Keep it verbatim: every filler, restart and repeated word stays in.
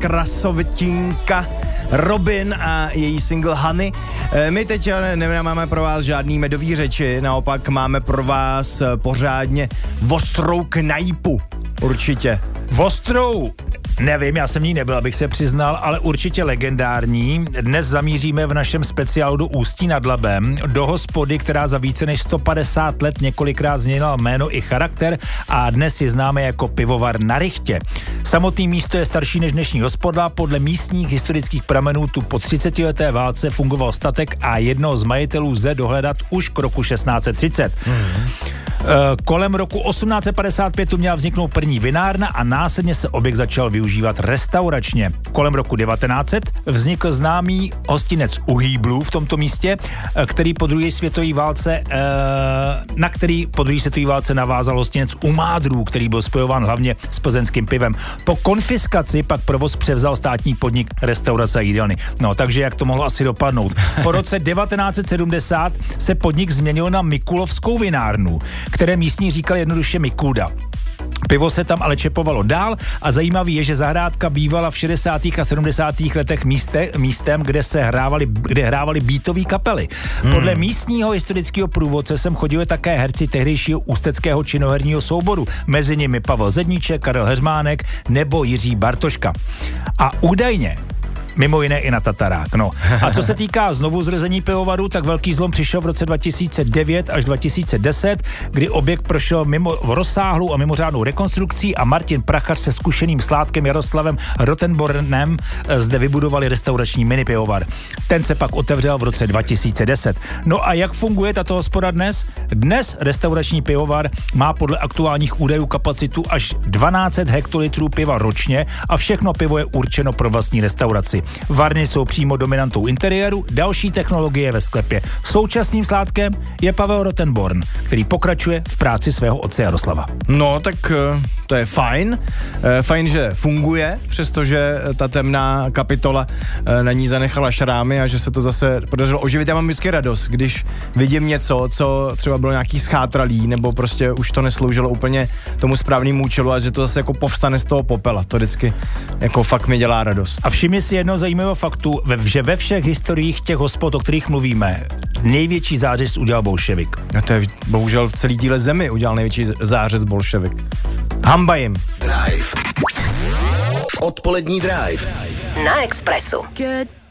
krasovitinka Robin a její single Honey. My teď nemáme pro vás žádný medový řeči, naopak máme pro vás pořádně ostrou knajpu. Určitě. Ostrou, nevím, já jsem ní nebyl, abych se přiznal, ale určitě legendární. Dnes zamíříme v našem speciálu do Ústí nad Labem, do hospody, která za více než sto padesát let několikrát změnila jméno i charakter a dnes je známe jako Pivovar na Rychtě. Samotné místo je starší než dnešní hospoda, podle místních historických pramenů tu po třicetileté válce fungoval statek a jednoho z majitelů lze dohledat už k roku šestnáct set třicet. Mm. Kolem roku osmnáct set padesát pět tu měla vzniknout první vinárna a následně se objekt začal využívat restauračně. Kolem roku devatenáct set vznikl známý hostinec U Hýblů v tomto místě, který po druhé světové válce, na který po druhé světové válce navázal hostinec U Mádrů, který byl spojován hlavně s plzeňským pivem. Po konfiskaci pak provoz převzal státní podnik Restaurace a jídelny. No, takže jak to mohlo asi dopadnout? Po roce devatenáct set sedmdesát se podnik změnil na Mikulovskou vinárnu, které místní říkali jednoduše Mikulda. Pivo se tam ale čepovalo dál a zajímavý je, že zahrádka bývala v šedesátých a sedmdesátých letech míste, místem, kde se hrávali, kde hrávali beatové kapely. Hmm. Podle místního historického průvodce sem chodili také herci tehdejšího ústeckého činoherního souboru, mezi nimi Pavel Zedníček, Karel Heřmánek nebo Jiří Bartoška. A údajně mimo jiné i na Tatarák. No. A co se týká znovu zrození pivovaru, tak velký zlom přišel v roce dva tisíce devět až dva tisíce deset, kdy objekt prošel mimo rozsáhlou a mimořádnou rekonstrukcí a Martin Prachař se zkušeným sládkem Jaroslavem Rotenbornem zde vybudovali restaurační mini pivovar. Ten se pak otevřel v roce dva tisíce deset. No a jak funguje tato hospoda dnes? Dnes restaurační pivovar má podle aktuálních údajů kapacitu až dvanáct set hektolitrů piva ročně a všechno pivo je určeno pro vlastní restauraci. Varny jsou přímo dominantou interiéru, další technologie ve sklepě. Současným sládkem je Pavel Rotenborn, který pokračuje v práci svého otce Jaroslava. No, tak to je fajn. Fajn, že funguje, přestože ta temná kapitola na ní zanechala šrámy a že se to zase podařilo oživit. Já mám vždycky radost, když vidím něco, co třeba bylo nějaký schátralý, nebo prostě už to nesloužilo úplně tomu správnému účelu a že to zase jako povstane z toho popela. To vždycky jako fakt mi dělá radost. A všimni si jedno zajímavého faktu, že ve všech historiích těch hospod, o kterých mluvíme, největší zářez udělal bolševik. A to je bohužel v celé téhle zemi udělal největší zářez bolševik. Hamba jim. Drive. Odpolední Drive. Na Expressu. Good